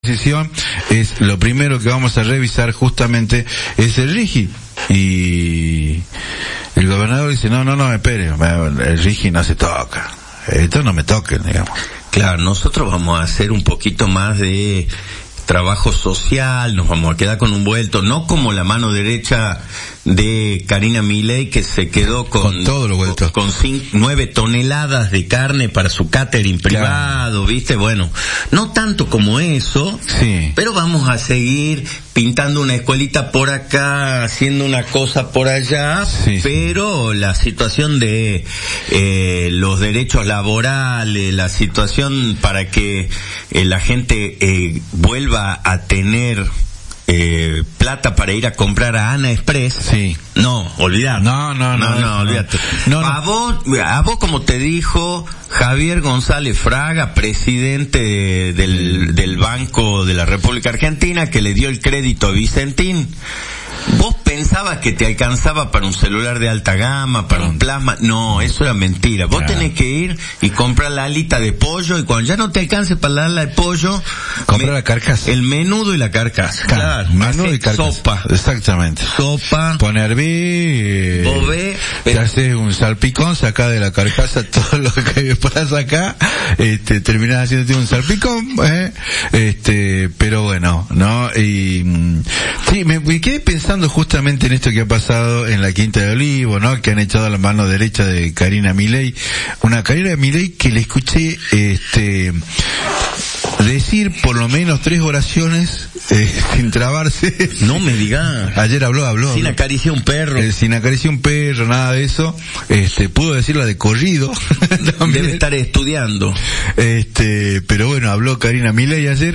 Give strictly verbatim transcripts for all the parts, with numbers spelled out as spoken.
decisión es lo primero que vamos a revisar justamente es el RIGI, y el gobernador dice no, no, no, espere, el RIGI no se toca, esto no me toquen, digamos. Claro, nosotros vamos a hacer un poquito más de trabajo social, nos vamos a quedar con un vuelto, no como la mano derecha de Karina Milei, que se quedó con, con todo lo vuelto, con, con cinco, nueve toneladas de carne para su catering privado, claro. ¿Viste? Bueno, no tanto como eso, sí. Pero vamos a seguir pintando una escuelita por acá, haciendo una cosa por allá, sí, pero sí. La situación de eh, los derechos laborales, la situación para que eh, la gente eh, vuelva a tener Eh, plata para ir a comprar a Ana Express, sí. No, olvidar. No, no, no, no, no, olvídate. No, no. A vos, a vos como te dijo Javier González Fraga, presidente de, del, del Banco de la República Argentina, que le dio el crédito a Vicentín. ¿Vos pensabas que te alcanzaba para un celular de alta gama, para un plasma? No, eso era mentira. Vos claro. tenés que ir y comprar la alita de pollo, y cuando ya no te alcance para la ala de pollo, comprar me, la carcasa. El menudo y la carcasa. Claro, menudo y carcasa. Sopa. Exactamente. Sopa. Poner hervir. Vos ves. Te haces un salpicón, sacás de la carcasa todo lo que puedas sacar, este, terminás haciéndote un salpicón, eh, este, pero bueno, ¿no? Y, sí, me, me quedé pensando justamente en esto que ha pasado en la Quinta de Olivo, ¿no? Que han echado a la mano derecha de Karina Milei, una Karina Milei que le escuché este decir por lo menos tres oraciones eh, sin trabarse. No me digas. Ayer habló, habló. Sin acariciar un perro. Eh, sin acariciar un perro, nada de eso. Este, pudo decirla de corrido. Debe estar estudiando. Este, pero bueno, habló Karina Milei ayer.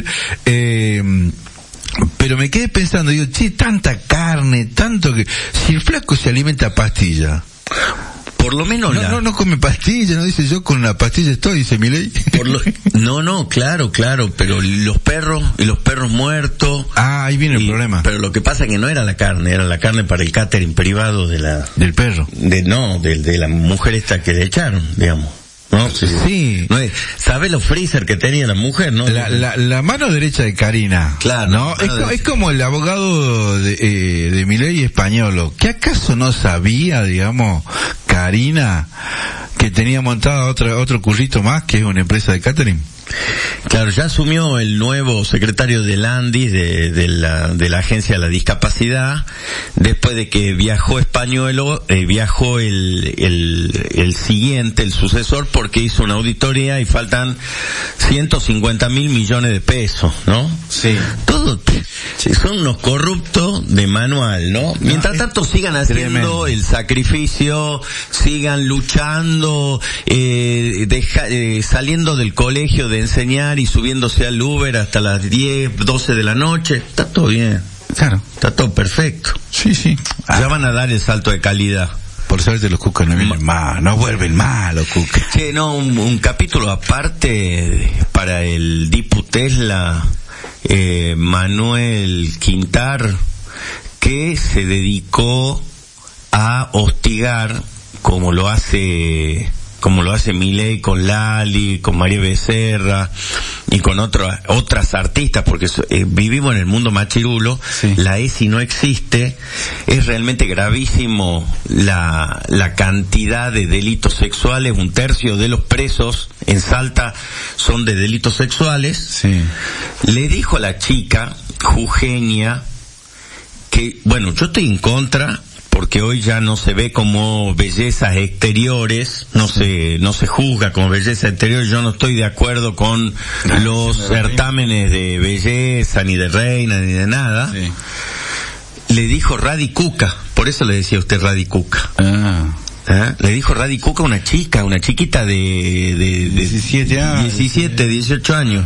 Eh, Pero me quedé pensando, digo, che, tanta carne, tanto que... Si el flaco se alimenta a pastilla... Por lo menos no, la... No, no come pastilla, no dice yo con la pastilla estoy, dice Milei. Por lo... No, no, claro, claro, pero los perros, y los perros muertos... Ah, ahí viene y... el problema. Pero lo que pasa es que no era la carne, era la carne para el catering privado de la... Del perro. De, no, de, de la mujer esta que le echaron, digamos. No, sí. sí. No es, ¿sabe los freezer que tenía la mujer, no? La, la, la mano derecha de Karina. Claro. ¿No? Es, co- es como el abogado de, eh, de Milei español. ¿Qué acaso no sabía, digamos, Karina, que tenía montada otra, otro currito más, que es una empresa de catering? Claro, ya asumió el nuevo secretario del ANDIS, de, de la, de la Agencia de la Discapacidad, después de que viajó Españuelo, eh, viajó el, el, el siguiente, el sucesor, porque hizo una auditoría y faltan ciento cincuenta mil millones de pesos, ¿no? Sí. Todo, sí, son unos corruptos de manual, ¿no? no Mientras tanto sigan haciendo tremendo. El sacrificio, sigan luchando, eh, deja, eh, saliendo del colegio de enseñar y subiéndose al Uber hasta las diez, doce de la noche, está todo bien. Claro. Está todo perfecto. Sí, sí. Ah. Ya van a dar el salto de calidad. Por suerte los cucas no vienen más, no vuelven más los cucas. Sí, no, un, un capítulo aparte para el Dipu Tesla, eh, Manuel Quintar, que se dedicó a hostigar, como lo hace... como lo hace Milei con Lali, con María Becerra y con otras otras artistas, porque eh, vivimos en el mundo machirulo, sí. La E S I no existe, es realmente gravísimo la la cantidad de delitos sexuales, un tercio de los presos en Salta son de delitos sexuales. Sí. Le dijo a la chica, Eugenia, que, bueno, yo estoy en contra, porque hoy ya no se ve como bellezas exteriores, no se no se juzga como belleza exterior. Yo no estoy de acuerdo con ah, los certámenes de belleza, ni de reina, ni de nada. Sí. Le dijo Radicuca, por eso le decía a usted Radicuca. Ah. ¿Eh? Le dijo Radicuca a una chica, una chiquita de, de, de diecisiete años. diecisiete, dieciocho años.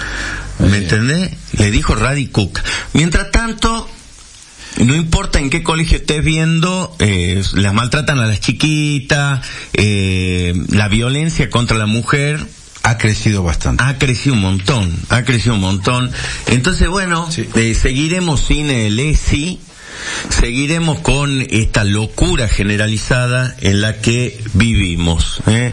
¿Me entendés? Le dijo Radicuca. Mientras tanto, no importa en qué colegio estés viendo, eh, las maltratan a las chiquitas, eh, la violencia contra la mujer ha crecido bastante. Ha crecido un montón, ha crecido un montón. Entonces, bueno, sí. eh, seguiremos sin el E S I, seguiremos con esta locura generalizada en la que vivimos, ¿eh?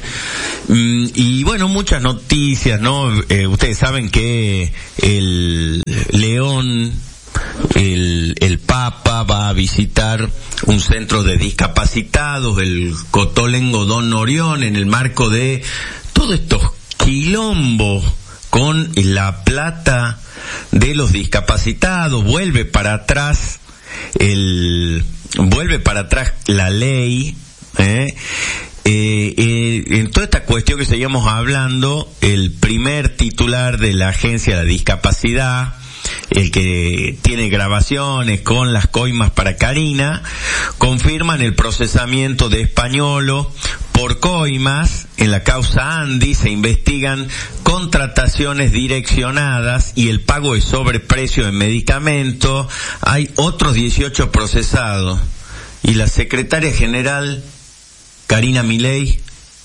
Y bueno, muchas noticias, ¿no? Eh, ustedes saben que el León, el, el Papa va a visitar un centro de discapacitados, el Cotolengo Don Orión, en el marco de todos estos quilombos con la plata de los discapacitados. Vuelve para atrás el, vuelve para atrás la ley, ¿eh? Eh, eh, en toda esta cuestión que seguimos hablando, el primer titular de la Agencia de la Discapacidad, el que tiene grabaciones con las coimas para Karina, confirman el procesamiento de Españolo por coimas. En la causa Andy se investigan contrataciones direccionadas y el pago de sobreprecio de medicamentos. Hay otros dieciocho procesados. Y la secretaria general, Karina Milei,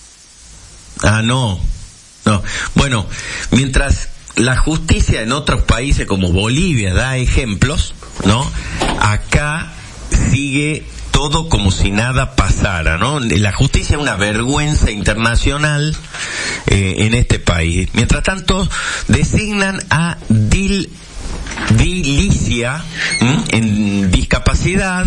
ah, no, no. Bueno, mientras la justicia en otros países como Bolivia da ejemplos, ¿no? Acá sigue todo como si nada pasara, ¿no? La justicia es una vergüenza internacional eh, en este país. Mientras tanto, designan a Dil, Dilicia ¿m? en discapacidad,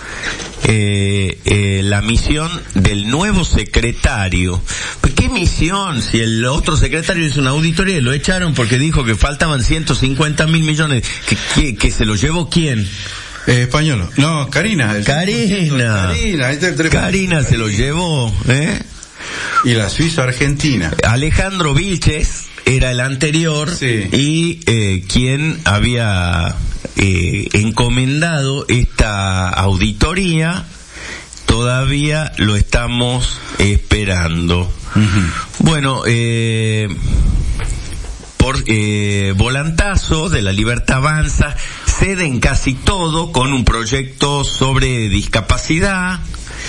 eh, eh, la misión del nuevo secretario. ¿Qué misión? Si el otro secretario hizo una auditoría y lo echaron porque dijo que faltaban ciento cincuenta mil millones. ¿Que, que, que se lo llevó quién? Eh, Españolo. No, Karina. Karina. Karina, este Karina se lo llevó, ¿eh? Y la Suiza-Argentina. Alejandro Vilches era el anterior, sí. Y eh, quien había eh, encomendado esta auditoría, todavía lo estamos esperando. Uh-huh. Bueno, eh, por eh, volantazo de La Libertad Avanza, ceden casi todo con un proyecto sobre discapacidad.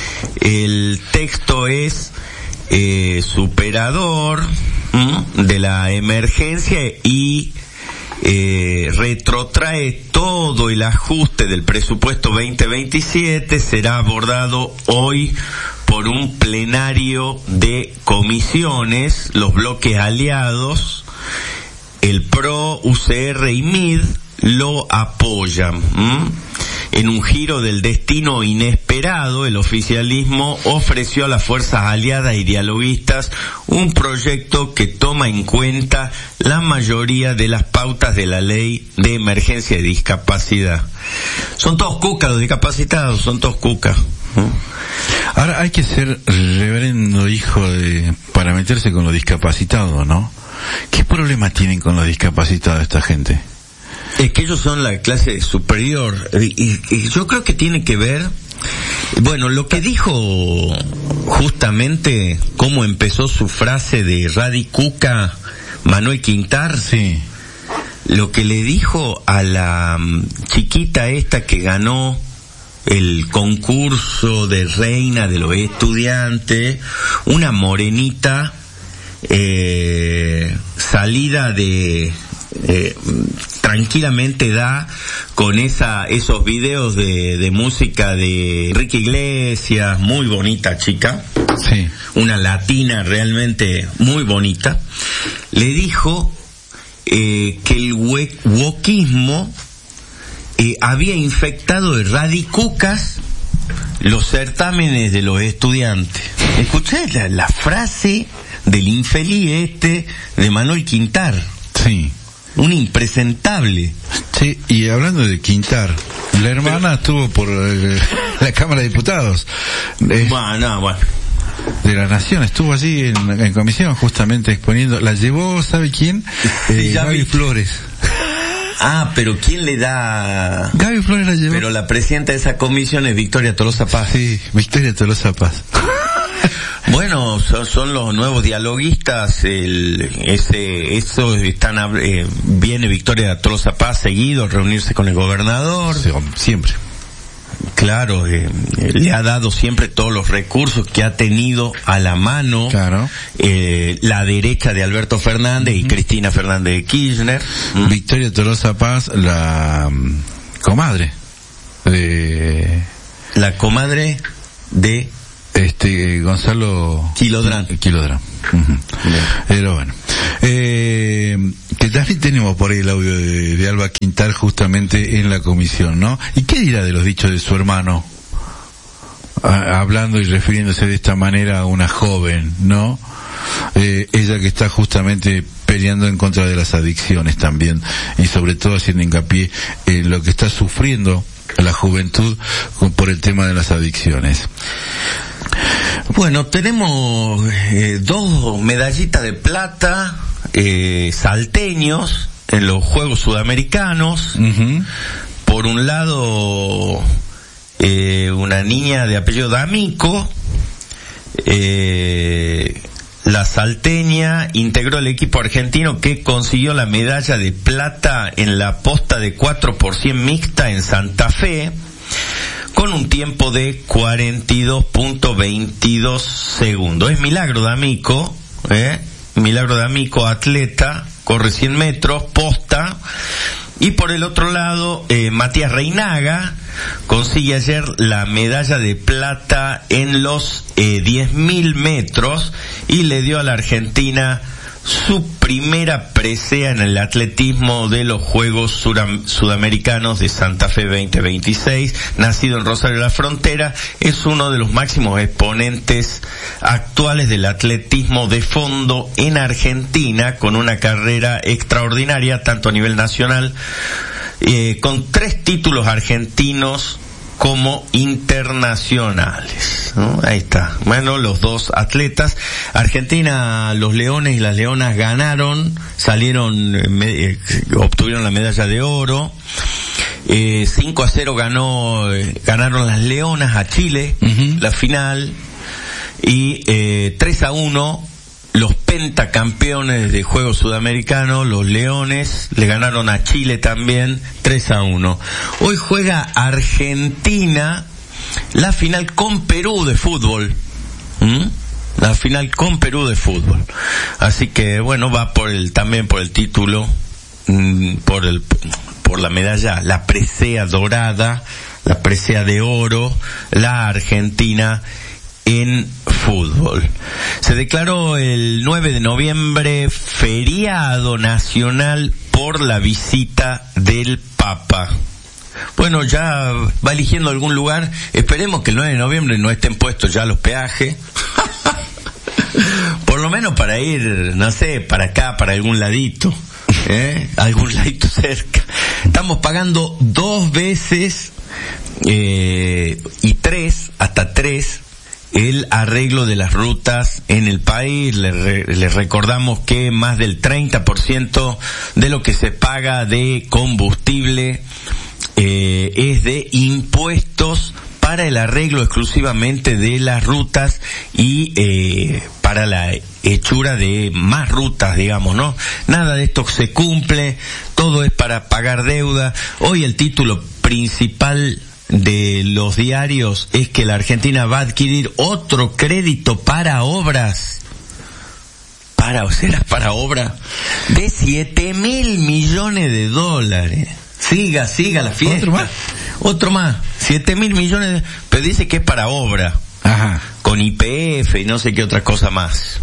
El texto es eh, superador ¿m? de la emergencia y eh, retrotrae todo el ajuste del presupuesto veinte veintisiete. Será abordado hoy por un plenario de comisiones. Los bloques aliados, el P R O, U C R y M I D, lo apoyan. ¿Mm? En un giro del destino inesperado, el oficialismo ofreció a las fuerzas aliadas y dialoguistas un proyecto que toma en cuenta la mayoría de las pautas de la ley de emergencia de discapacidad. Son todos cucas los discapacitados, son todos cucas. ¿Mm? Ahora hay que ser reverendo hijo de para meterse con los discapacitados, ¿no? ¿Qué problema tienen con los discapacitados esta gente? Es que ellos son la clase superior y, y yo creo que tiene que ver, bueno, lo que dijo justamente, cómo empezó su frase de Radi Cuca, Manuel Quintar, sí. Lo que le dijo a la chiquita esta que ganó el concurso de reina de los estudiantes, una morenita eh, salida de eh, tranquilamente da con esa esos videos de, de música de Enrique Iglesias, muy bonita chica, sí. Una latina realmente muy bonita, le dijo eh, que el wokismo eh, había infectado de radicucas los certámenes de los estudiantes. Escuché la, la frase del infeliz este de Manuel Quintar. Sí. Un impresentable. Sí, y hablando de Quintar, la hermana Pero, estuvo por eh, la Cámara de Diputados. Eh, bueno, bueno. De la Nación, estuvo allí en, en comisión justamente exponiendo. La llevó, ¿sabe quién? Eh, Gaby Flores. Ah, pero ¿quién le da? Gaby Flores la llevó. Pero la presidenta de esa comisión es Victoria Tolosa Paz. Sí, Victoria Tolosa Paz. Bueno, son, son los nuevos dialoguistas, el, ese, eso están, eh, viene Victoria Tolosa Paz seguido a reunirse con el gobernador. Sí, siempre. Claro, eh, le ha dado siempre todos los recursos que ha tenido a la mano. Claro. Eh, la derecha de Alberto Fernández y uh-huh. Cristina Fernández de Kirchner. ¿Mm? Victoria Tolosa Paz, la um, comadre. de la comadre de este Gonzalo Quilodrán. Quilodrán. Uh-huh. Pero bueno, eh, que también tenemos por ahí el audio de, de Alba Quintal justamente en la comisión, ¿no? ¿Y qué dirá de los dichos de su hermano? A, hablando y refiriéndose de esta manera a una joven, ¿no? Eh, ella que está justamente peleando en contra de las adicciones también, y sobre todo haciendo hincapié en lo que está sufriendo la juventud por el tema de las adicciones. Bueno, tenemos eh, dos medallitas de plata eh, salteños en los Juegos Sudamericanos. Uh-huh. Por un lado, eh, una niña de apellido D'Amico, eh, la salteña integró el equipo argentino que consiguió la medalla de plata en la posta de cuatro por cien mixta en Santa Fe, con un tiempo de cuarenta y dos punto veintidós segundos. Es Milagro D'Amico, ¿eh? Milagro D'Amico, atleta, corre cien metros, posta. Y por el otro lado, eh, Matías Reinaga consigue ayer la medalla de plata en los eh, diez mil metros y le dio a la Argentina su primera presea en el atletismo de los Juegos Suram- Sudamericanos de Santa Fe veinte veintiséis. Nacido en Rosario de la Frontera, es uno de los máximos exponentes actuales del atletismo de fondo en Argentina, con una carrera extraordinaria tanto a nivel nacional, eh, con tres títulos argentinos como internacionales, ¿no? Ahí está. Bueno, los dos atletas. Argentina, los leones y las leonas ganaron, salieron, eh, obtuvieron la medalla de oro. Eh, cinco a cero ganó, eh, ganaron las leonas a Chile, uh-huh. la final. Y eh, tres a uno los pentacampeones de Juegos Sudamericanos, los Leones, le ganaron a Chile también tres a uno. Hoy juega Argentina la final con Perú de fútbol. ¿Mm? La final con Perú de fútbol. Así que bueno, va por el, también por el título, mmm, por el, por la medalla, la presea dorada, la presea de oro, la Argentina en fútbol. Se declaró el nueve de noviembre feriado nacional por la visita del Papa. Bueno, ya va eligiendo algún lugar. Esperemos que el nueve de noviembre no estén puestos ya los peajes. Por lo menos para ir, no sé, para acá, para algún ladito. ¿Eh? Algún ladito cerca. Estamos pagando dos veces eh, y tres, hasta tres, el arreglo de las rutas en el país. Les re, le recordamos que más del treinta por ciento de lo que se paga de combustible eh, es de impuestos para el arreglo exclusivamente de las rutas y eh, para la hechura de más rutas, digamos, ¿no? Nada de esto se cumple, todo es para pagar deuda. Hoy el título principal de los diarios es que la Argentina va a adquirir otro crédito para obras, para, o sea, para obra, de siete mil millones de dólares. Siga, siga la fiesta. ¿Otro más? Otro más, siete mil millones de, pero dice que es para obra. Ajá. Con Y P F y no sé qué otra cosa más.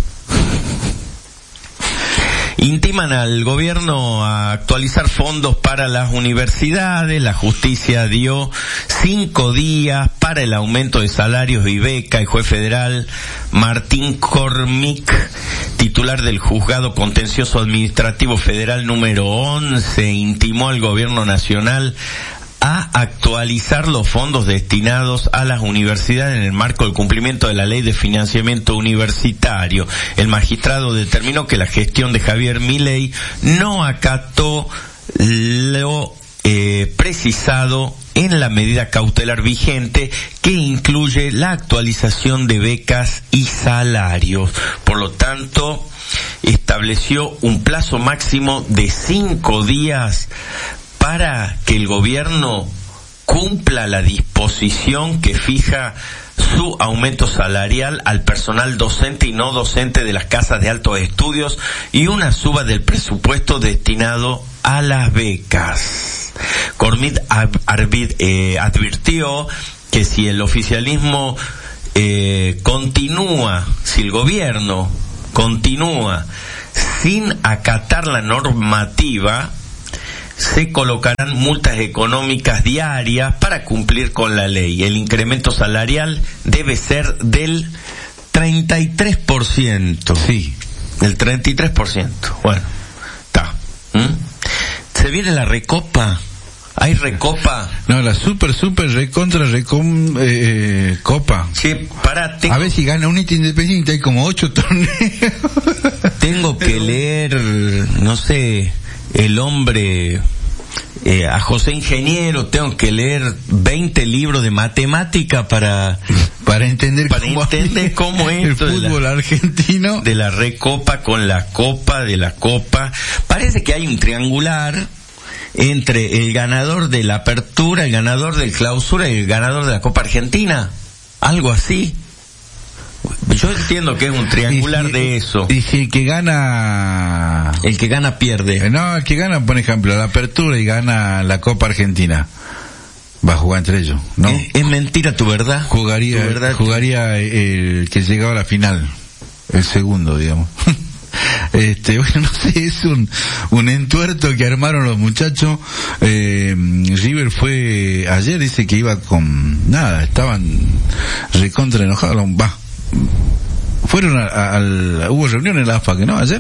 Intiman al gobierno a actualizar fondos para las universidades. La justicia dio cinco días para el aumento de salarios y beca. El juez federal Martín Cormick, titular del Juzgado Contencioso Administrativo Federal número once, intimó al gobierno nacional a actualizar los fondos destinados a las universidades en el marco del cumplimiento de la Ley de Financiamiento Universitario. El magistrado determinó que la gestión de Javier Milei no acató lo eh, precisado en la medida cautelar vigente, que incluye la actualización de becas y salarios. Por lo tanto, estableció un plazo máximo de cinco días para que el gobierno cumpla la disposición que fija su aumento salarial al personal docente y no docente de las casas de altos estudios y una suba del presupuesto destinado a las becas. Cormid eh, advirtió que si el oficialismo eh, continúa, si el gobierno continúa sin acatar la normativa, se colocarán multas económicas diarias para cumplir con la ley. El incremento salarial debe ser del treinta y tres por ciento. Sí. El treinta y tres por ciento. Bueno, está. ¿Mm? ¿Se viene la recopa? ¿Hay recopa? No, la super, super, recontra, recom, eh, copa. Sí, para, tengo... A ver si gana un Independiente, hay como ocho torneos. Tengo que leer, no sé, El hombre, eh, a José Ingeniero, tengo que leer veinte libros de matemática para... Para entender para cómo, entender cómo es el fútbol la, argentino. De la recopa con la copa, de la copa. Parece que hay un triangular entre el ganador de la apertura, el ganador del clausura y el ganador de la Copa Argentina. Algo así. Yo entiendo que es un triangular y si, de eso. Y si el que gana... El que gana pierde. No, el que gana, por ejemplo, la apertura y gana la Copa Argentina, va a jugar entre ellos, ¿no? Es, es mentira tu verdad. Jugaría, tu verdad, jugaría el que llegaba a la final, el segundo, digamos. Este, bueno, no sé, es un, un entuerto que armaron los muchachos. Eh, River fue, ayer dice que iba con, nada, estaban recontra enojados, va. Fueron a, a, al, hubo reunión en la A F A, ¿que no? Ayer.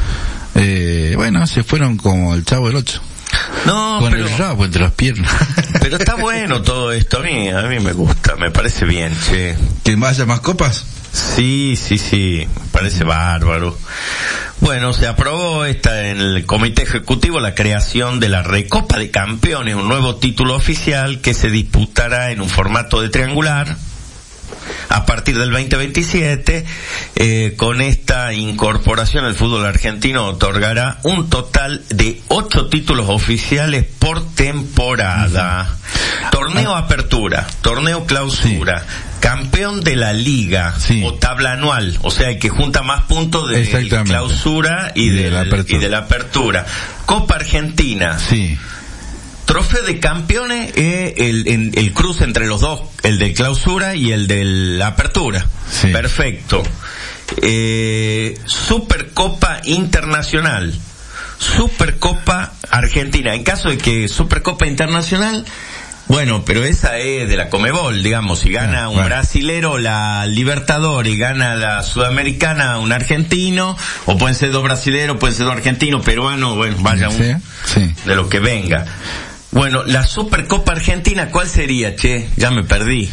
Eh, bueno, se fueron como el Chavo del Ocho. No, con pero, el rabo entre las piernas. Pero está bueno todo esto, a mí, a mí me gusta, me parece bien, che. ¿Que haya más copas? Sí, sí, sí, me parece bárbaro. Bueno, se aprobó esta en el Comité Ejecutivo la creación de la Recopa de Campeones, un nuevo título oficial que se disputará en un formato de triangular a partir del veinte veintisiete. Eh, con esta incorporación el fútbol argentino otorgará un total de ocho títulos oficiales por temporada. Uh-huh. Torneo apertura, torneo clausura, sí. Campeón de la liga, sí. O tabla anual, o sea, el que junta más puntos de clausura y de, de, la y de la apertura. Copa Argentina. Sí. Trofeo de campeones es el, el, el cruce entre los dos, el de clausura y el de la apertura. Sí. Perfecto. Eh, Supercopa Internacional, Supercopa Argentina. En caso de que Supercopa Internacional, bueno, pero esa es de la Conmebol, digamos, si gana un brasilero la Libertadores y gana la Sudamericana un argentino, o pueden ser dos brasileros, pueden ser dos argentinos, peruanos, bueno, vaya un, sí, sí. de lo que venga. Bueno, la Supercopa Argentina, ¿cuál sería, che? Ya me perdí.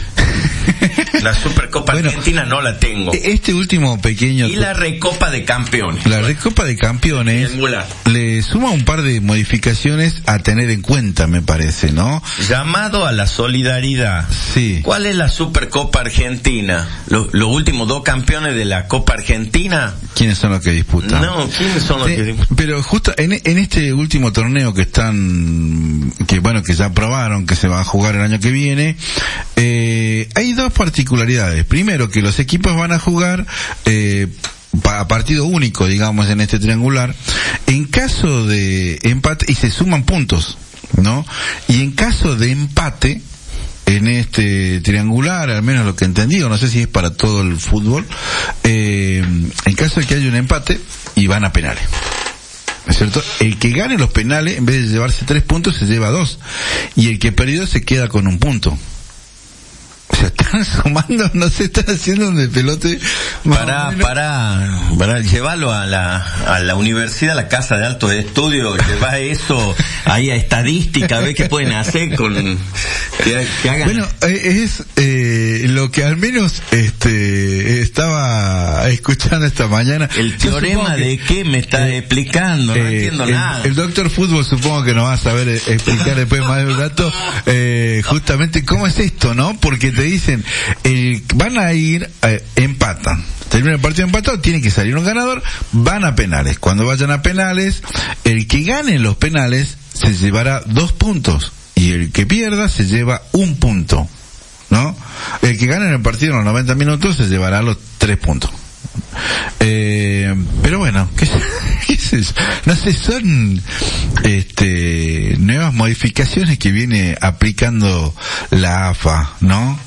La Supercopa bueno, Argentina no la tengo. Este último pequeño... Y la Recopa de Campeones. La Recopa de Campeones le suma un par de modificaciones a tener en cuenta, me parece, ¿no? Llamado a la solidaridad. Sí. ¿Cuál es la Supercopa Argentina? Los, los últimos dos campeones de la Copa Argentina. ¿Quiénes son los que disputan? No, ¿quiénes son los sí, que disputan? Pero justo en, en este último torneo que están... que bueno, que ya aprobaron, que se va a jugar el año que viene, eh, hay dos particularidades. Primero, que los equipos van a jugar eh, a partido único, digamos, en este triangular. En caso de empate, y se suman puntos, ¿no? Y en caso de empate, en este triangular, al menos lo que he entendido, no sé si es para todo el fútbol, eh, en caso de que haya un empate, y van a penales. ¿No es cierto? El que gane los penales, en vez de llevarse tres puntos, se lleva dos. Y el que perdió se queda con un punto. O sea, están sumando, no se están haciendo un despelote. Para, para, para llevarlo a la, a la universidad, a la casa de altos estudios, llevar eso ahí a estadística, a ver qué pueden hacer con, que, que hagan. Bueno, es, eh, lo que al menos, este, estaba escuchando esta mañana. El teorema que, de qué me está eh, explicando, no eh, entiendo el, nada. El doctor Fútbol supongo que nos va a saber explicar después más de un rato, eh, justamente cómo es esto, ¿no? Porque te dicen, el, van a ir, eh, empatan, termina el partido empatado, tiene que salir un ganador, van a penales. Cuando vayan a penales, el que gane los penales se llevará dos puntos y el que pierda se lleva un punto, ¿no? El que gane en el partido en los noventa minutos se llevará los tres puntos. Eh, pero bueno, ¿qué, ¿Qué es eso? No sé, son este nuevas modificaciones que viene aplicando la A F A, ¿no?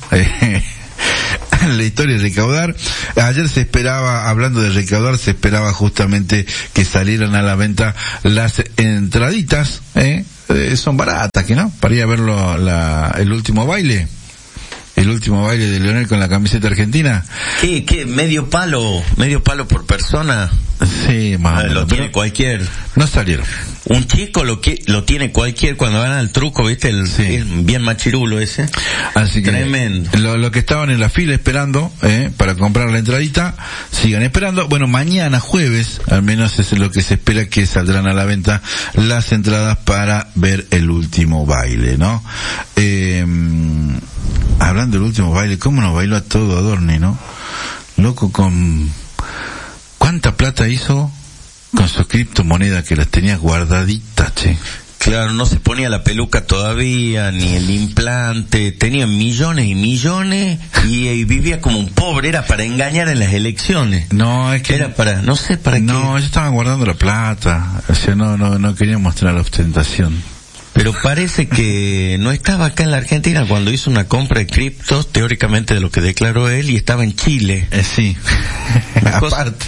La historia de recaudar. Ayer se esperaba, hablando de recaudar, se esperaba justamente que salieran a la venta las entraditas, ¿eh? Eh, son baratas, ¿que no? Para ir a verlo, la, el último baile. El último baile de Leonel con la camiseta argentina. ¿Qué, qué? ¿Medio palo? ¿Medio palo por persona? Sí, más. Ah, lo tiene cualquier. No salieron. Un chico lo que lo tiene cualquier cuando gana el truco, ¿viste? El, Sí. el bien machirulo ese. Así que Tremendo. Lo, lo que estaban en la fila esperando eh, para comprar la entradita, sigan esperando. Bueno, mañana jueves, al menos es lo que se espera, que saldrán a la venta las entradas para ver el último baile, ¿no? Eh, hablando del último baile, ¿cómo nos bailó a todo Adorni, no? Loco, con... ¿Cuánta plata hizo con sus criptomonedas que las tenía guardaditas, che? Claro, no se ponía la peluca todavía, ni el implante, tenía millones y millones y, y vivía como un pobre, era para engañar en las elecciones. No, es que... Era para, no sé para no, qué. ellos estaban guardando la plata, o sea, no, no, no querían mostrar la ostentación. Pero parece que no estaba acá en la Argentina cuando hizo una compra de criptos, teóricamente de lo que declaró él, y estaba en Chile. Eh, sí, aparte.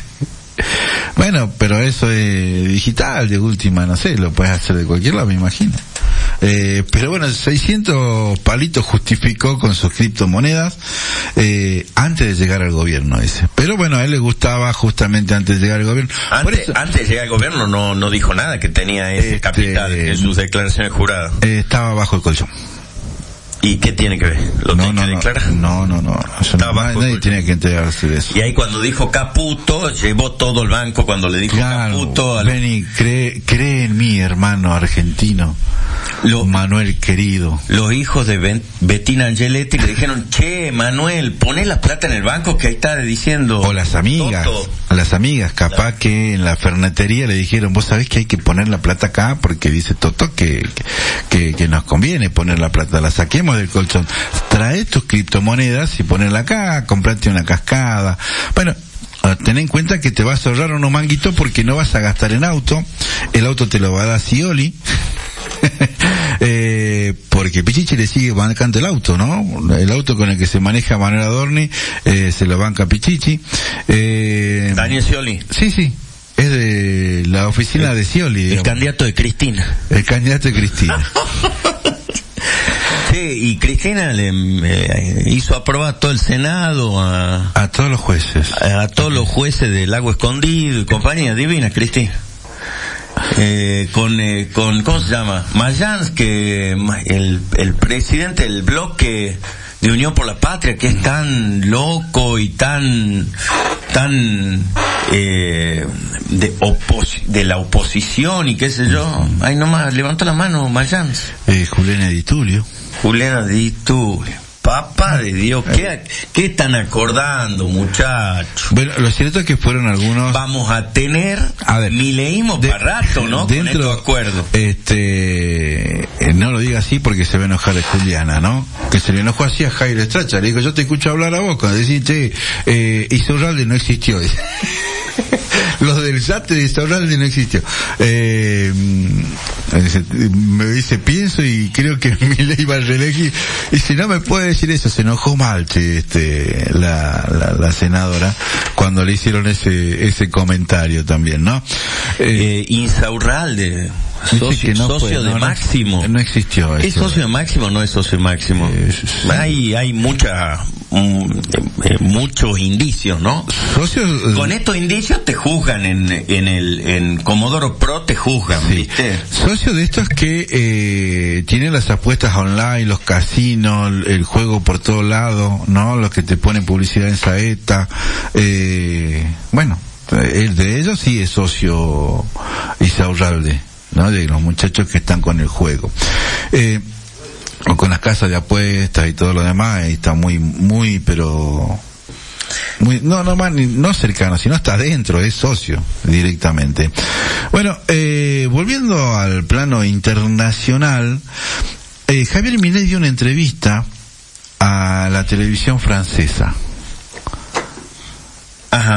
Bueno, pero eso es digital, de última, no sé, lo puedes hacer de cualquier lado, me imagino. Eh, pero bueno, seiscientos palitos justificó con sus criptomonedas eh, antes de llegar al gobierno ese. Pero bueno, a él le gustaba justamente antes de llegar al gobierno. Antes, Por eso, antes de llegar al gobierno no no dijo nada que tenía ese Este, capital en sus declaraciones juradas. eh, estaba bajo el colchón. ¿Y qué tiene que ver? ¿Lo No, tiene no, que no, declarar? no, no, no, eso Estaba no, bajo el nadie colchón. tenía que enterarse de eso. Y ahí cuando dijo Caputo, llevó todo el banco cuando le dijo Claro, Caputo. A Benny, cree, cree en mí, hermano argentino, lo, Manuel querido. los hijos de Ben, Bettina Angeletti le dijeron, che, Manuel, poné la plata en el banco que ahí está diciendo. O las amigas, Toto. a las amigas, capaz que en la fernetería le dijeron, vos sabés que hay que poner la plata acá porque dice Toto que, que, que nos conviene poner la plata, la saquemos del colchón. Trae tus criptomonedas y ponerla acá, comprate una cascada. Bueno, ten en cuenta que te vas a ahorrar unos manguitos porque no vas a gastar en auto, el auto te lo va a dar Scioli. eh, porque Pichichi le sigue bancando el auto, ¿no? El auto con el que se maneja Manuel Adorni eh, se lo banca Pichichi. Eh, Daniel Scioli. sí, sí, es de la oficina el, de Scioli, el digamos. candidato de Cristina. El candidato de Cristina. Sí, y Cristina le eh, hizo aprobar todo el Senado a, A todos los jueces. a, a todos los jueces del Lago Escondido y compañía. Divina, Cristina. Eh, con, eh, con, ¿cómo se llama? Mayans, que el, el presidente del bloque de Unión por la Patria, que es tan loco y tan, tan, eh, de opos, de la oposición y qué sé yo. Ay, nomás, levantó la mano Mayans. Eh, Juliana Di Tulio. Juliana Di Tulio. Papá de Dios, ¿qué, qué están acordando, muchachos? Bueno, lo cierto es que fueron algunos... Vamos a tener A ver, mileísmo de- para rato, ¿no? Con dentro, estos acuerdos. este, eh, no lo diga así porque se va a enojar de Juliana, ¿no? Que se le enojó así a Jairo Estracha. Le dijo, yo te escucho hablar a vos cuando decís, che, eh, Isaurralde no existió. Los del yate de Isaurralde no existió. Eh, me dice, pienso y creo que Milei va a reelegir. Y si no me puede decir eso, se enojó mal, che, este, la, la, la senadora, cuando le hicieron ese, ese comentario también, ¿no? Eh, Eh, Insaurralde, dice socio, que no socio fue, de no, no, Máximo. No existió ¿Es eso. socio de Máximo o no es socio de Máximo? Eh, sí. Hay, hay mucha, mm, eh, muchos indicios, ¿no? Socios, eh, Con estos indicios te juzgan en, en el, en Comodoro Pro te juzgan, sí. ¿viste? Socios de estos que eh, tienen las apuestas online, los casinos, el juego por todo lado, ¿no? Los que te ponen publicidad en Saeta. Eh, bueno, el de ellos sí es socio Isaurralde, ¿no? De los muchachos que están con el juego. Eh, o con las casas de apuestas y todo lo demás, y está muy, muy, pero... Muy, no, no más, ni- no cercano, sino está adentro, es socio directamente. Bueno, eh, volviendo al plano internacional, eh, Javier Milei dio una entrevista a la televisión francesa. Ajá.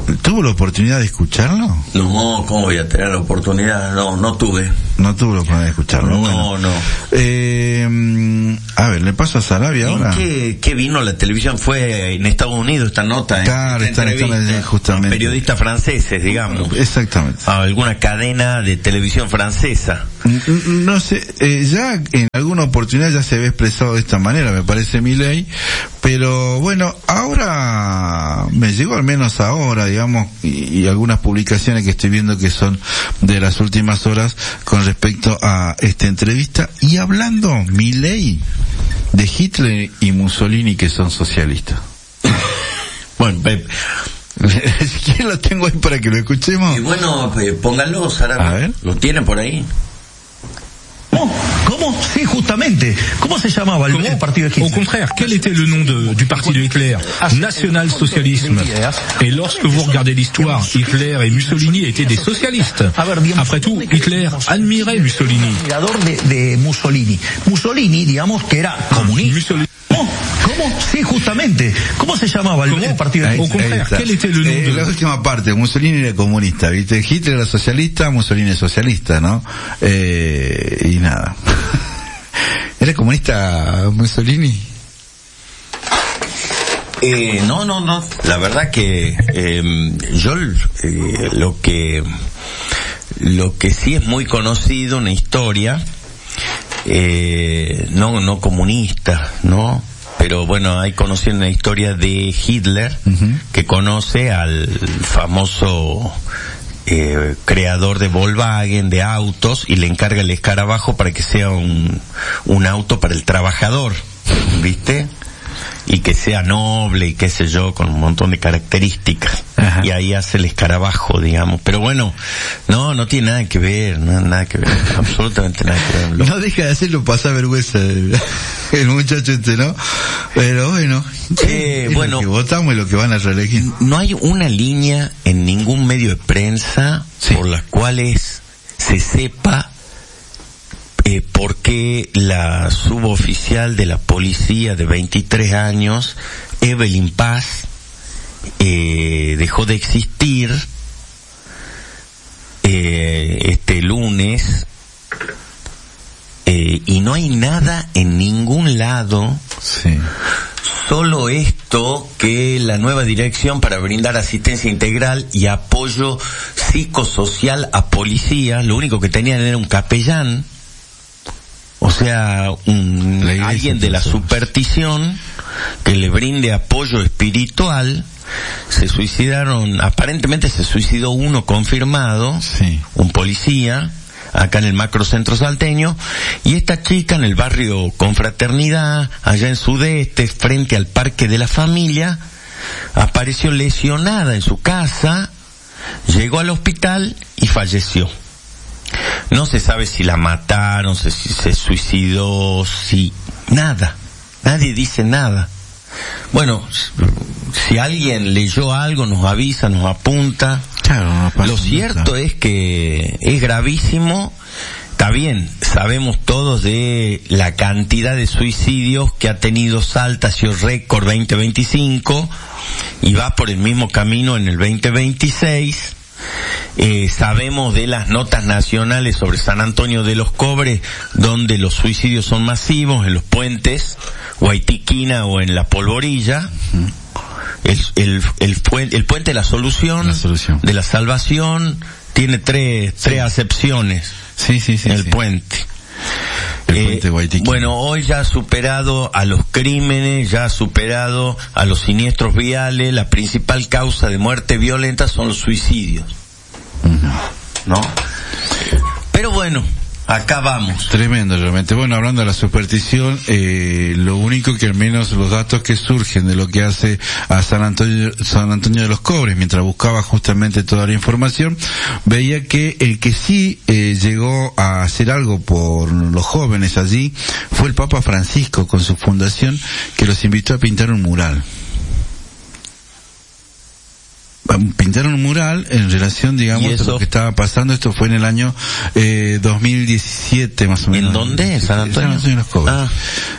¿Tuvo la oportunidad de escucharlo? No, ¿cómo voy a tener la oportunidad? No, no tuve. No tuve la oportunidad de escucharlo. No, bueno. no. Eh, a ver, le paso a Sarabia ahora. ¿Qué, ¿Qué vino la televisión? Fue en Estados Unidos esta nota. Claro, esta está, está justamente. Periodistas franceses, digamos. Exactamente. A alguna cadena de televisión francesa. No sé, eh, ya en alguna oportunidad ya se había expresado de esta manera, me parece Milei, pero bueno, ahora me llegó al menos ahora, digamos, y, y algunas publicaciones que estoy viendo que son de las últimas horas con respecto a esta entrevista, y hablando Milei de Hitler y Mussolini, que son socialistas. Bueno, Pep, ¿quién lo tengo ahí para que lo escuchemos? Y bueno, eh, pónganlo, Sara. A ver. ¿Lo tienen por ahí? ¿Cómo? ¿Cómo? Sí, justamente. ¿Cómo se llamaba el nuevo partido de Hitler? Au contraire, quel était le nom de, du parti de Hitler? National-socialisme. Et lorsque vous regardez l'histoire, Hitler et Mussolini étaient des socialistes. Après tout, Hitler admirait Mussolini. Admirador de, de Mussolini. Mussolini, digamos que era comunista. Mussolini. ¿Cómo? ¿Cómo? Sí, justamente. ¿Cómo se llamaba el nuevo partido de Ahí, Hitler? Au contraire, ahí quel était le nom eh, de... La última parte, Mussolini era comunista, ¿viste? Hitler era socialista, Mussolini es socialista, ¿no? Eh, y nada. ¿Era comunista Mussolini? Eh, no, no, no. La verdad que eh, yo eh, lo que lo que sí es muy conocido, una historia, eh, no no comunista, ¿no? Pero bueno, hay conocido una historia de Hitler, uh-huh, que conoce al famoso eh, creador de Volkswagen, de autos, y le encarga el escarabajo para que sea un, un auto para el trabajador, ¿viste? Y que sea noble y qué sé yo, con un montón de características. Ajá. Y ahí hace el escarabajo, digamos. Pero bueno, no, no tiene nada que ver, no, nada que ver, absolutamente nada que ver. Lo... No deja de hacerlo pasar vergüenza el, el muchacho este, ¿no? Pero bueno, eh, es bueno, lo que votamos y lo que van a reelegir. No hay una línea en ningún medio de prensa, sí, por las cuales se sepa Eh, por qué la suboficial de la policía de veintitrés años, Evelyn Paz, eh, dejó de existir eh, este lunes, eh, y no hay nada en ningún lado, sí, solo esto, que la nueva dirección para brindar asistencia integral y apoyo psicosocial a policías, lo único que tenían era un capellán, o sea, un, alguien de la superstición que le brinde apoyo espiritual. Se suicidaron, aparentemente se suicidó uno confirmado, sí, un policía, acá en el macrocentro salteño, y esta chica en el barrio Confraternidad, allá en Sudeste, frente al Parque de la Familia, apareció lesionada en su casa, llegó al hospital y falleció. No se sabe si la mataron, si se suicidó, si... nada. Nadie dice nada. Bueno, si alguien leyó algo, nos avisa, nos apunta. Claro, no pasa Lo cierto nada. Es que es gravísimo. Está bien, sabemos todos de la cantidad de suicidios que ha tenido Salta, ha sido récord veinte veinticinco, y va por el mismo camino en el veinte veintiséis. Eh, sabemos de las notas nacionales sobre San Antonio de los Cobres, donde los suicidios son masivos, en los puentes, Guaitiquina o en la Polvorilla. Uh-huh. El, el, el, el, el puente de la solución, la solución, de la salvación, tiene tres, sí, tres acepciones. Sí, sí, sí. El sí. puente. El eh, puente Guaitiquina. Bueno, hoy ya ha superado a los crímenes, ya ha superado a los siniestros viales. La principal causa de muerte violenta son los suicidios. Uh-huh. ¿No? Pero bueno, acá vamos. Tremendo, realmente. Bueno, hablando de la superstición, eh, lo único que al menos los datos que surgen de lo que hace a San Antonio, San Antonio de los Cobres, mientras buscaba justamente toda la información, veía que el que sí eh, llegó a hacer algo por los jóvenes allí fue el Papa Francisco con su fundación, que los invitó a pintar un mural. Pintaron un mural en relación, digamos, a lo que estaba pasando. Esto fue en el año eh, dos mil diecisiete, más o menos. ¿En dónde? ¿En San Antonio? San Antonio de los Cobres. Ah.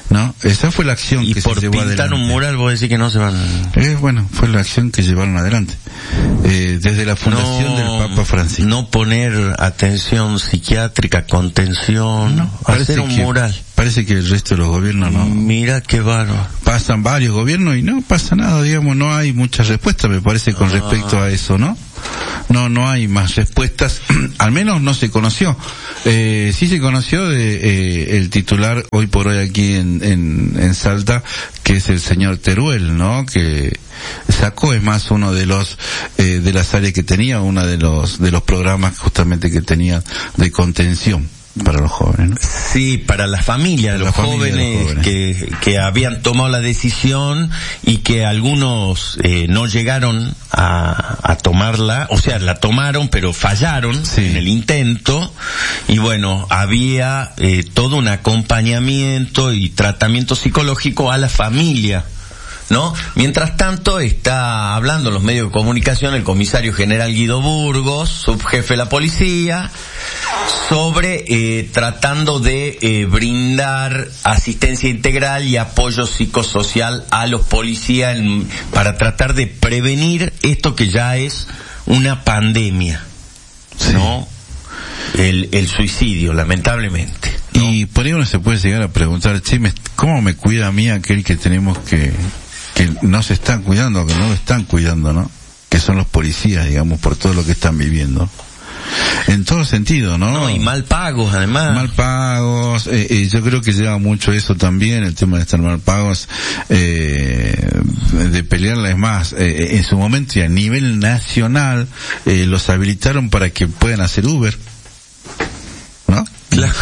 ¿no? Esa fue la acción y que por se llevó pintar adelante. un mural vos decís que no se van. Eh, bueno, fue la acción que llevaron adelante. Eh, desde la fundación no, del Papa Francisco. No poner atención psiquiátrica, contención, No, hacer un que, mural. Parece que el resto de los gobiernos no. Mira qué bárbaro. Pasan varios gobiernos y no pasa nada, digamos, no hay mucha respuesta, me parece, con ah. respecto a eso, ¿no? No, no hay más respuestas, al menos no se conoció. Eh, sí se conoció de eh, el titular hoy por hoy aquí en, en, en Salta, que es el señor Teruel, ¿no? Que sacó, es más, uno de los, eh, de las áreas que tenía, uno de los, de los programas justamente que tenía de contención para los jóvenes, ¿no? Sí, para la familia de los, familia jóvenes, de los jóvenes que que habían tomado la decisión y que algunos eh, no llegaron a, a tomarla, o sea, la tomaron pero fallaron sí. en el intento, y bueno, había eh, todo un acompañamiento y tratamiento psicológico a la familia, ¿no? Mientras tanto está hablando en los medios de comunicación el comisario general Guido Burgos, subjefe de la policía, sobre eh, tratando de eh, brindar asistencia integral y apoyo psicosocial a los policías en, para tratar de prevenir esto que ya es una pandemia, sí. ¿no? El, el suicidio, lamentablemente, ¿no? Y por ahí uno se puede llegar a preguntar, che, ¿cómo me cuida a mí aquel que tenemos que que no se están cuidando, que no lo están cuidando, ¿no? Que son los policías, digamos, por todo lo que están viviendo. En todo sentido, ¿no? No, y mal pagos, además. Mal pagos, eh, eh, yo creo que lleva mucho eso también, el tema de estar mal pagos, eh, de pelearla. Es más, eh, en su momento y a nivel nacional, eh, los habilitaron para que puedan hacer Uber, ¿no? Claro.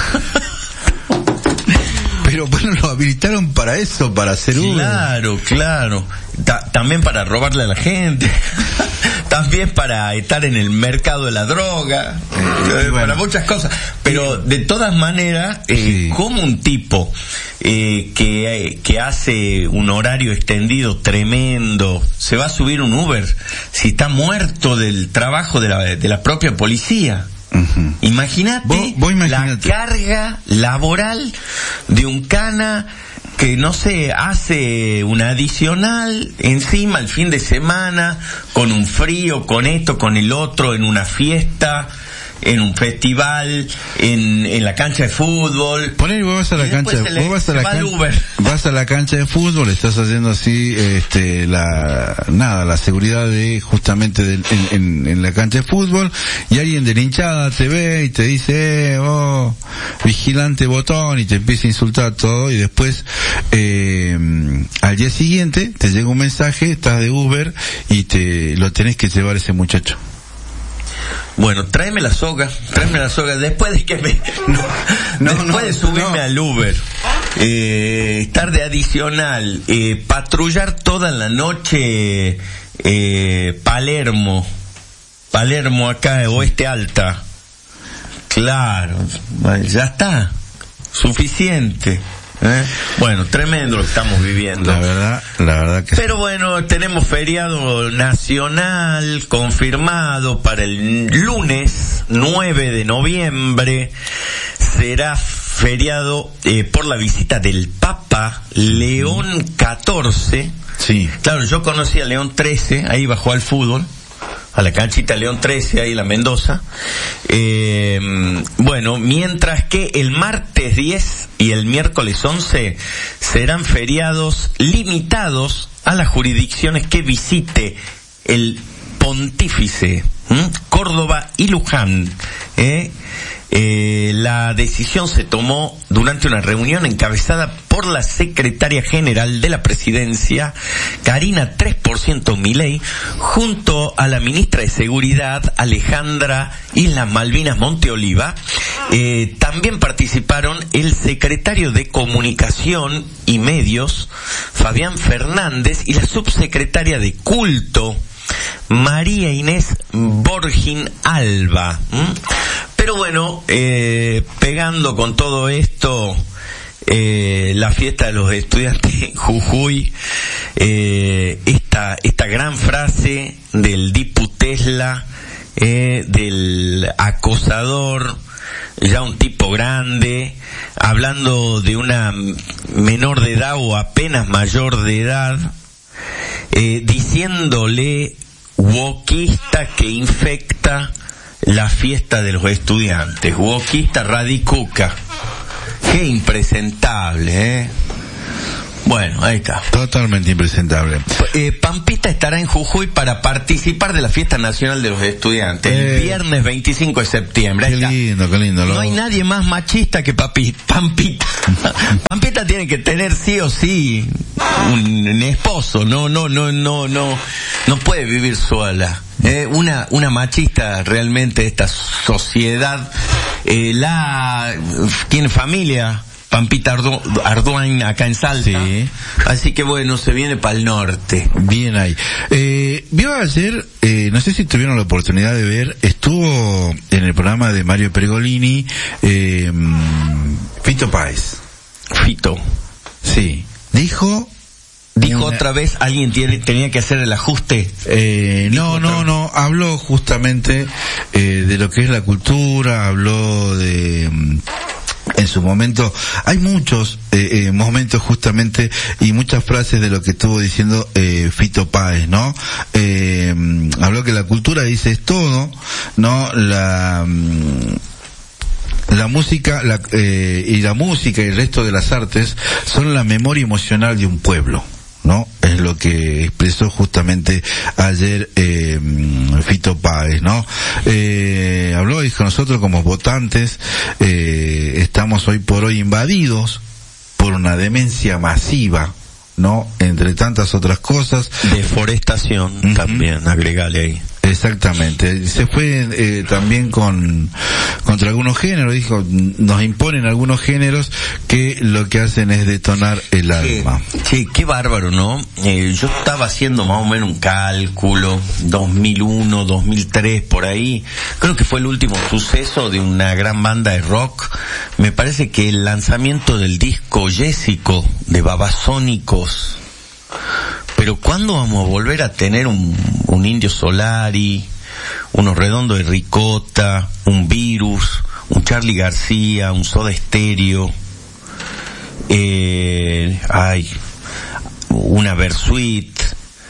Pero bueno, lo habilitaron para eso, para hacer Uber. Claro, claro. Ta- también para robarle a la gente. También para estar en el mercado de la droga. Eh, bueno. Para muchas cosas. Pero de todas maneras, eh, sí. como un tipo eh, que, que hace un horario extendido tremendo, se va a subir un Uber si está muerto del trabajo de la, de la propia policía. Uh-huh. Imagínate ¿Vos, vos imaginate. La carga laboral de un cana que, no sé, hace una adicional encima el fin de semana, con un frío, con esto, con el otro, en una fiesta, en un festival, en, en la cancha de fútbol. Poner, vos vas a la cancha, le, vos vas a la va cancha, vas a la cancha de fútbol, estás haciendo así, este, la, nada, la seguridad de, justamente de, en, en, en la cancha de fútbol, y alguien de la hinchada te ve y te dice, eh, oh, vigilante botón, y te empieza a insultar todo, y después, eh, al día siguiente te llega un mensaje, estás de Uber, y te, lo tenés que llevar ese muchacho. Bueno, tráeme la soga, tráeme la soga, después de que me, no, no, después no, de subirme no. al Uber, eh, estar de adicional, eh, patrullar toda la noche, eh, Palermo, Palermo acá, Oeste Alta, claro, ya está, suficiente. ¿Eh? Bueno, tremendo lo que estamos viviendo. La verdad, la verdad que Pero bueno, tenemos feriado nacional confirmado para el lunes nueve de noviembre. Será feriado eh, por la visita del Papa León catorce. Sí. Claro, yo conocí a León trece, ahí bajó al fútbol, a la canchita León trece, ahí la Mendoza. Eh, bueno, mientras que el martes diez y el miércoles once serán feriados limitados a las jurisdicciones que visite el pontífice, ¿m? Córdoba y Luján. ¿eh? Eh, la decisión se tomó durante una reunión encabezada por la secretaria general de la presidencia, Karina tres por ciento Milei, junto a la ministra de Seguridad, Alejandra Islas Malvinas Monteoliva. Eh, también participaron el secretario de Comunicación y Medios, Fabián Fernández, y la subsecretaria de Culto, María Inés Borgin Alba. ¿Mm? Pero bueno, eh, pegando con todo esto, eh, la fiesta de los estudiantes en Jujuy, eh, esta, esta gran frase del Dipu Tesla, eh, del acosador ya un tipo grande, hablando de una menor de edad o apenas mayor de edad, eh, diciéndole wokista que infecta la fiesta de los estudiantes, wokista radicuca. Qué impresentable, ¿eh? Bueno, ahí está. Totalmente impresentable. Eh, Pampita estará en Jujuy para participar de la Fiesta Nacional de los Estudiantes, eh, el viernes veinticinco de septiembre. Ahí qué está. lindo, qué lindo. No lo... hay nadie más machista que papi, Pampita. Pampita tiene que tener sí o sí un, un esposo, no, no, no, no, no, no puede vivir sola. Eh, una, una machista realmente de esta sociedad. Eh, la, tiene familia. Pampita Ardu- Arduin acá en Salta. Sí. Así que bueno, se viene para el norte. Bien ahí. Eh, vio ayer, eh, no sé si tuvieron la oportunidad de ver, estuvo en el programa de Mario Pergolini, eh, Fito Páez. Fito. Sí. Dijo... Dijo una... otra vez, alguien tiene, tenía que hacer el ajuste. Eh, no, no, no, habló justamente eh, de lo que es la cultura, habló de... En su momento, hay muchos eh, eh, momentos justamente y muchas frases de lo que estuvo diciendo eh, Fito Páez, ¿no? Eh, habló que la cultura, dice, es todo, ¿no? La... La música la, eh, y la música y el resto de las artes son la memoria emocional de un pueblo, ¿no? Es lo que expresó justamente ayer eh, Fito Páez, ¿no? Eh, habló, dijo, nosotros como votantes eh, estamos hoy por hoy invadidos por una demencia masiva, ¿no? Entre tantas otras cosas. Deforestación, uh-huh. También, agregale ahí. Exactamente. Se fue eh, también con contra algunos géneros, dijo, nos imponen algunos géneros que lo que hacen es detonar el alma. Sí, qué bárbaro, ¿no? Eh, yo estaba haciendo más o menos un cálculo, dos mil uno, dos mil tres, por ahí. Creo que fue el último suceso de una gran banda de rock. Me parece que el lanzamiento del disco Jésico de Babasónicos. Pero ¿cuándo vamos a volver a tener un, un Indio Solari, unos Redondos de Ricota, un Virus, un Charly García, un Soda Stereo, eh, ay, una Versuit,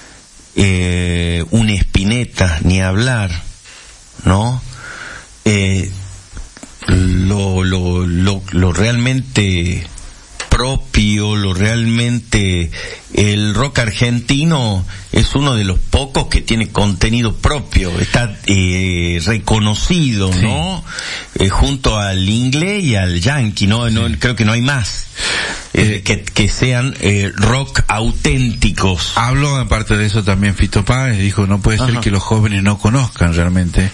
eh, un Spinetta, ni hablar, ¿no? Eh, lo, lo, lo, lo realmente propio, lo realmente, el rock argentino es uno de los pocos que tiene contenido propio, está eh, reconocido, sí. ¿No? Eh, junto al inglés y al yankee, ¿no? no sí. Creo que no hay más. Eh, que, que sean eh, rock auténticos. Habló aparte de eso también Fito Páez, dijo no puede ser Ajá. que los jóvenes no conozcan realmente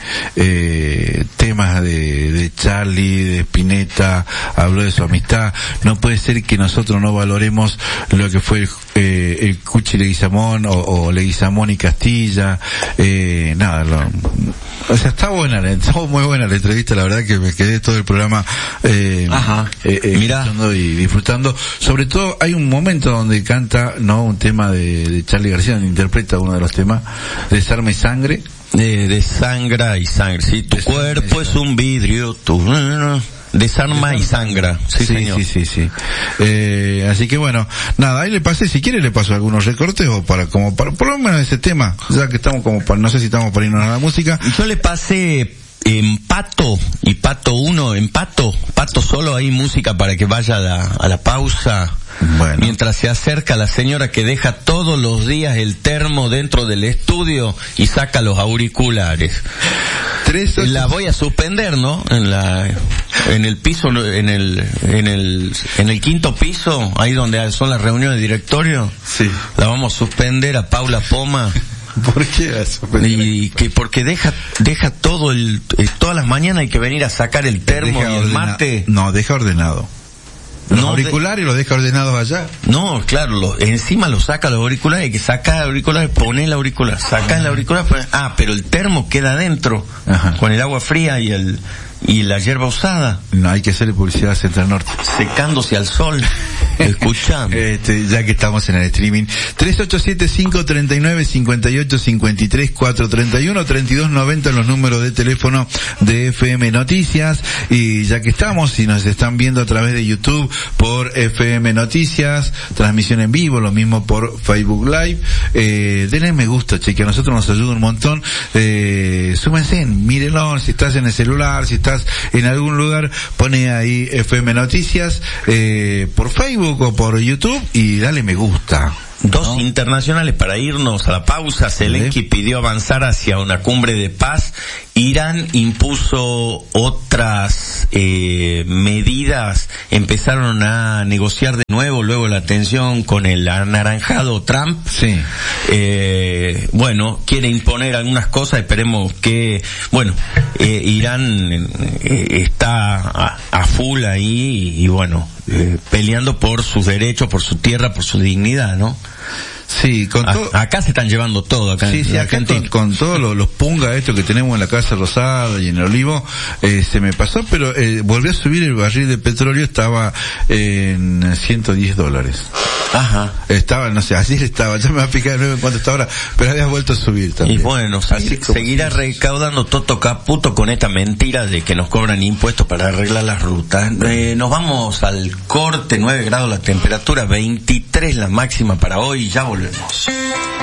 eh, temas de, de Charly, de Spinetta, habló de su amistad, no puede ser que nosotros no valoremos lo que fue eh, el Cuchi Leguizamón o, o Leguizamón y Castilla, eh, nada, lo, o sea, está buena, está muy buena la entrevista, la verdad que me quedé todo el programa eh, Ajá. Eh, eh, Mira. y disfrutando. Sobre todo hay un momento donde canta, no, un tema de, de Charly García, donde interpreta uno de los temas, Desarma y Sangre. De, de sangra y sangre, sí, tu Desarma cuerpo es un vidrio, tu... Desarma y sangra, sí, sí, señor. sí, sí, sí. Eh, así que bueno, nada, ahí le pasé, si quiere le paso algunos recortes o para, como para, por lo menos ese tema, ya que estamos como para, no sé si estamos para irnos a la música. Yo le pasé en Pato y Pato uno, en Pato, Pato solo, hay música para que vaya a la, a la pausa. Bueno. Mientras se acerca la señora que deja todos los días el termo dentro del estudio y saca los auriculares. Tres, ocho... La voy a suspender, ¿no? En la, en el piso, en el, en el, en el quinto piso, ahí donde son las reuniones de directorio. Sí. La vamos a suspender a Paula Poma. ¿Por qué eso? Y que porque deja deja todo el eh, todas las mañanas hay que venir a sacar el termo deja y el ordena... mate. No, deja ordenado. Los no auriculares de... los deja ordenados allá. No, claro, lo, encima lo saca los auriculares, hay que sacar el auricular, poner el auricular, sacar el auricular, poner... ah, pero el termo queda adentro, Ajá. con el agua fría y el y la hierba usada. No hay que hacer publicidad a Central Norte. Secándose al sol. Escuchando. Este, ya que estamos en el streaming. tres ocho siete, cinco tres nueve, cinco ocho cinco tres, cuatro tres uno, treinta y dos noventa los números de teléfono de F M Noticias. Y ya que estamos, si nos están viendo a través de YouTube por F M Noticias, transmisión en vivo, lo mismo por Facebook Live, eh, denle me gusta, che, que a nosotros nos ayuda un montón. Eh, súmense, mírenlo, si estás en el celular, si estás en algún lugar, pone ahí F M Noticias, eh, por Facebook o por YouTube y dale me gusta. Dos ¿no? internacionales para irnos a la pausa. Zelensky ¿Sí? pidió avanzar hacia una cumbre de paz. Irán impuso otras eh, medidas. Empezaron a negociar de nuevo luego la tensión con el anaranjado Trump. Sí. Eh, bueno, quiere imponer algunas cosas. Esperemos que, bueno, eh, Irán eh, está a, a full ahí y, y bueno, eh, peleando por sus derechos, por su tierra, por su dignidad, ¿no? Sí, con todo. Acá se están llevando todo, acá sí, en sí, acá con, con todos los, los pungas estos que tenemos en la Casa Rosada y en el Olivo, eh, se me pasó, pero eh, volvió a subir el barril de petróleo, estaba en ciento diez dólares. Ajá. Estaba, no sé, así estaba, ya me va a picar de nuevo en cuanto está ahora, pero había vuelto a subir también. Y bueno, así seguirá si... recaudando Toto Caputo con esta mentira de que nos cobran impuestos para arreglar las rutas. Eh, nos vamos al corte, nueve grados la temperatura, veintitrés la máxima para hoy, ya volvemos.